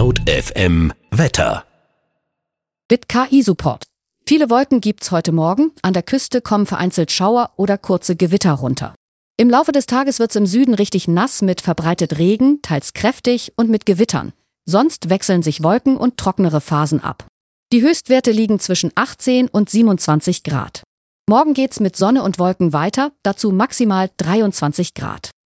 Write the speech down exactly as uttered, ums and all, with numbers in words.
Laut F M Wetter. Mit K I-Support. Viele Wolken gibt's heute Morgen. An der Küste kommen vereinzelt Schauer oder kurze Gewitter runter. Im Laufe des Tages wird's im Süden richtig nass mit verbreitet Regen, teils kräftig und mit Gewittern. Sonst wechseln sich Wolken und trocknere Phasen ab. Die Höchstwerte liegen zwischen achtzehn und siebenundzwanzig Grad. Morgen geht's mit Sonne und Wolken weiter, dazu maximal dreiundzwanzig Grad.